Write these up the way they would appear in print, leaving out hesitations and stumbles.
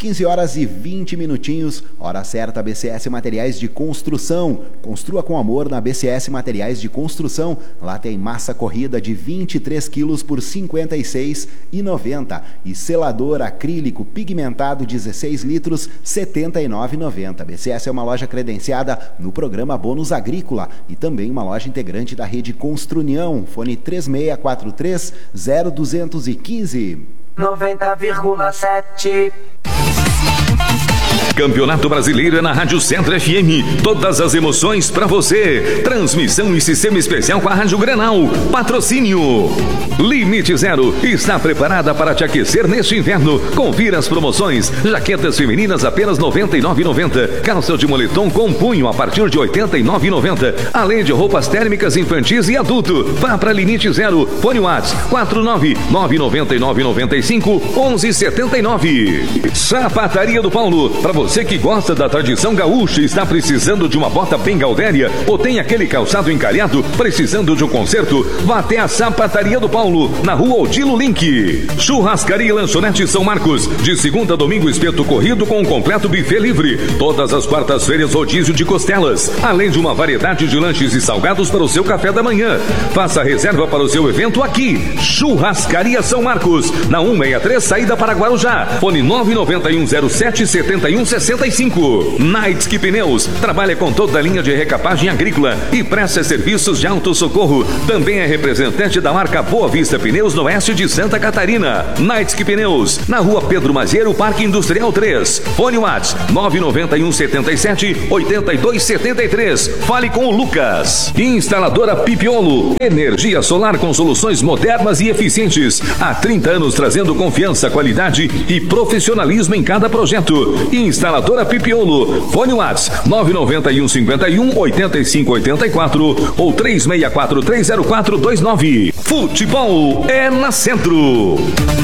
15 horas e 20 minutinhos, hora certa, BCS Materiais de Construção. Construa com amor na BCS Materiais de Construção. Lá tem massa corrida de 23 quilos por R$ 56,90 e selador acrílico pigmentado 16 litros, R$ 79,90. BCS é uma loja credenciada no programa Bônus Agrícola e também uma loja integrante da rede Construnião. Fone 3643-0215. 90,7. Campeonato Brasileiro é na Rádio Centro FM. Todas as emoções pra você. Transmissão e sistema especial com a Rádio Grenal. Patrocínio Limite Zero está preparada para te aquecer neste inverno. Confira as promoções. Jaquetas femininas apenas R$ 99,90. Calça de moletom com punho a partir de R$ 89,90. Além de roupas térmicas infantis e adulto. Vá para Limite Zero. Fone WhatsApp 49999951179. Sapataria do Paulo. Para você que gosta da tradição gaúcha e está precisando de uma bota bem Galdéria ou tem aquele calçado encalhado precisando de um conserto, vá até a Sapataria do Paulo, na rua Odilo Link. Churrascaria e Lanchonete São Marcos, de segunda a domingo espeto corrido com um completo buffet livre. Todas as quartas-feiras rodízio de costelas, além de uma variedade de lanches e salgados para o seu café da manhã. Faça a reserva para o seu evento aqui. Churrascaria São Marcos, na 163, saída para Guarujá. Fone 991077165. Knightski Pneus trabalha com toda a linha de recapagem agrícola e presta serviços de autossocorro. Também é representante da marca Boa Vista Pneus no oeste de Santa Catarina. Knightski Pneus, na rua Pedro Mazieiro, Parque Industrial 3. Fone WhatsApp 991778273. Fale com o Lucas. Instaladora Pipiolo, energia solar com soluções modernas e eficientes. Há 30 anos trazendo confiança, qualidade e profissionalismo em cada projeto. Instaladora Pipiolo. Fone WhatsApp 991518584 ou 36430429. Futebol é na Centro.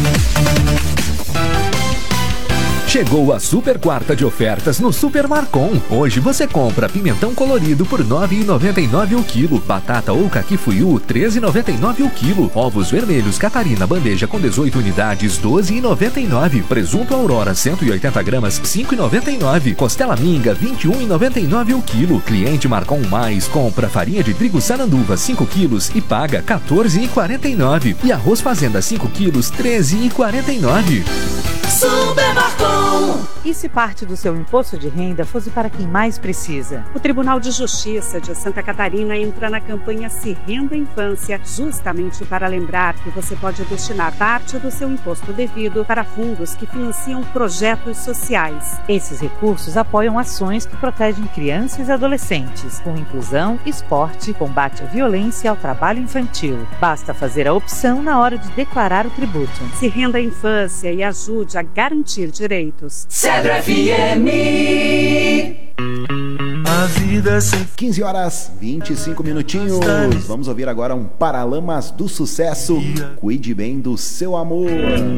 Chegou a super quarta de ofertas no Super Marcon. Hoje você compra pimentão colorido por R$ 9,99 o quilo. Batata ou caqui-fuiu, R$ 13,99 o quilo. Ovos vermelhos Catarina bandeja com 18 unidades, R$ 12,99. Presunto Aurora, 180 gramas, R$ 5,99. Costela minga, R$ 21,99 o quilo. Cliente Marcon Mais compra farinha de trigo Saranduva, 5 quilos e paga R$ 14,49. E arroz Fazenda, 5 quilos, R$ 13,49. Super Marcon. E se parte do seu imposto de renda fosse para quem mais precisa? O Tribunal de Justiça de Santa Catarina entra na campanha Se Renda Infância, justamente para lembrar que você pode destinar parte do seu imposto devido para fundos que financiam projetos sociais. Esses recursos apoiam ações que protegem crianças e adolescentes, com inclusão, esporte, combate à violência e ao trabalho infantil. Basta fazer a opção na hora de declarar o tributo. Se renda à infância e ajude a garantir direitos. Cedro FM. 15 horas 25 minutinhos. Vamos ouvir agora um Paralamas do Sucesso. Cuide bem do seu amor.